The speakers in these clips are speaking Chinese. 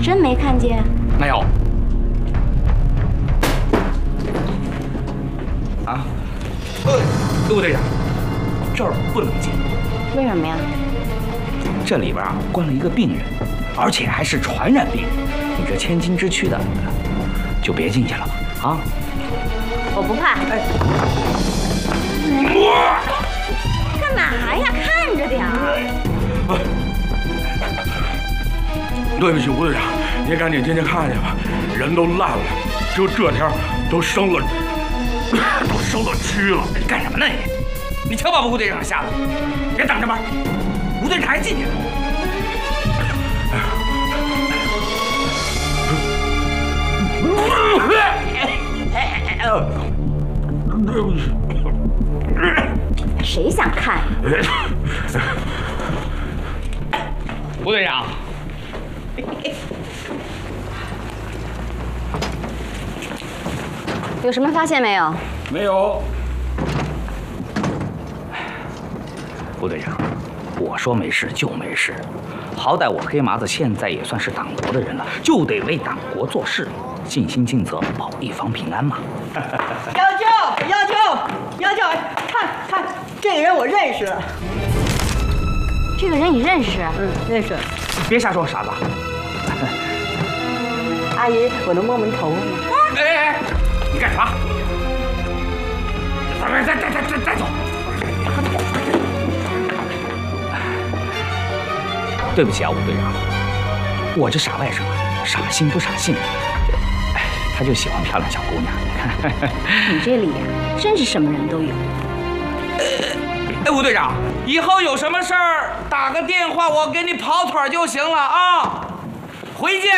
真没看见？ 没有。啊？陆队长，这儿不能进。 为什么呀？ 这里边啊关了一个病人，而且还是传染病。你这千金之躯的，就别进去了吧。啊？ 我不怕。干嘛呀？看着点儿。 对不起，吴队长，您赶紧进去看去吧，人都烂了，就这天都生了蛆了。 你干什么呢你？你瞧把吴队长吓的！别等着吧，吴队长还进去。 对不起。 谁想看？ 吴队长。 有什么发现没有？ 没有。 吴队长，我说没事就没事，好歹我黑麻子现在也算是党国的人了，就得为党国做事，尽心尽责，保一方平安嘛。 要求，看，这个人我认识。 这个人你认识？ 认识。 别瞎说，傻子。 阿姨，我能摸摸头发吗？ 哎，你干什么？再走！对不起啊，吴队长，我这傻外甥啊，傻心不傻性，他就喜欢漂亮小姑娘。你看， 你这里呀，真是什么人都有。 哎，吴队长，以后有什么事儿打个电话，我给你跑腿就行了啊。回见。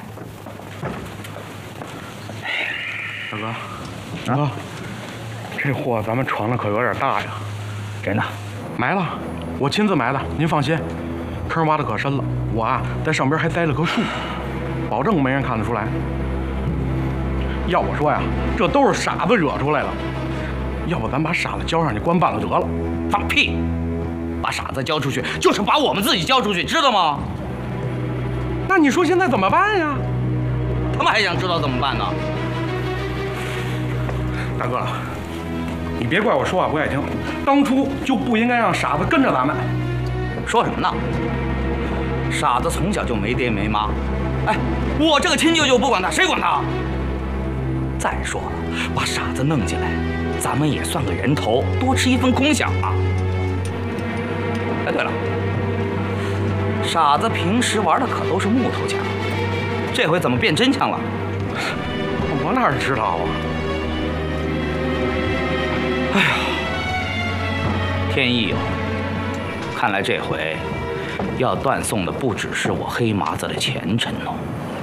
大哥，这货咱们闯的可有点大呀。 人呢？ 埋了，我亲自埋的，您放心。坑挖的可深了，我啊在上边还栽了棵树，保证没人看得出来。要我说呀，这都是傻子惹出来的。要不咱把傻子交上去关办了得了。 放屁！把傻子交出去，就是把我们自己交出去，知道吗？ 那你说现在怎么办呀？ 他们还想知道怎么办呢？ 大哥，你别怪我说话不爱听，当初就不应该让傻子跟着咱们。 说什么呢？傻子从小就没爹没妈，哎，我这个亲舅舅不管他，谁管他？再说了，把傻子弄进来，咱们也算个人头，多吃一份空饷啊。哎，对了，傻子平时玩的可都是木头枪，这回怎么变真枪了？ 我哪知道啊？ 哎呀，天意哦，看来这回要断送的不只是我黑麻子的前程哦。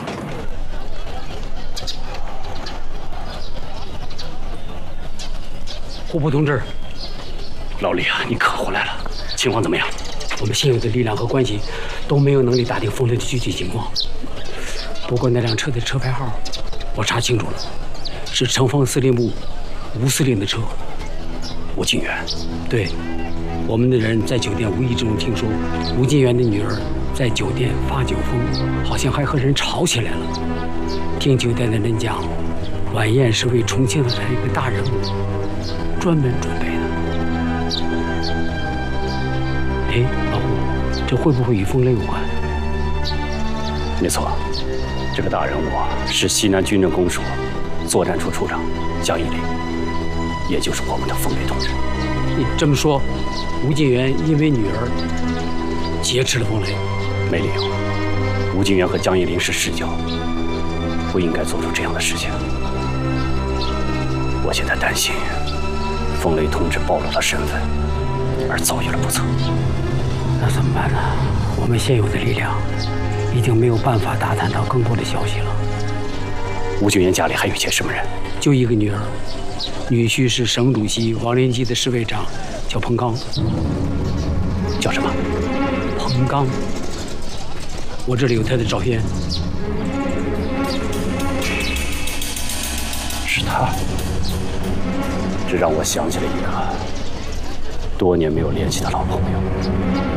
户部同志，老李啊，你可回来了，情况怎么样？我们现有的力量和关系都没有能力打听风雷的具体情况。不过那辆车的车牌号，我查清楚了，是城防司令部吴司令的车。吴敬远，对，我们的人在酒店无意之中听说吴敬远的女儿在酒店发酒疯，好像还和人吵起来了。听酒店的人讲，晚宴是为重庆的这一个大人物专门准备的。哎，老胡，这会不会与风雷有关？ 没错，这个大人物啊是西南军政公署作战处处长江一林，也就是我们的风雷同志。 这么说，吴敬元因为女儿劫持了风雷， 没理由。吴敬元和江一林是世交，不应该做出这样的事情。我现在担心风雷同志暴露了身份，而遭遇了不测。 那怎么办呢？我们现有的力量已经没有办法打探到更多的消息了。 吴敬元家里还有一些什么人？ 就一个女儿，女婿是省主席王连基的侍卫长，叫彭刚。 叫什么？ 彭刚。我这里有他的照片。 是他。这让我想起了一个多年没有联系的老朋友。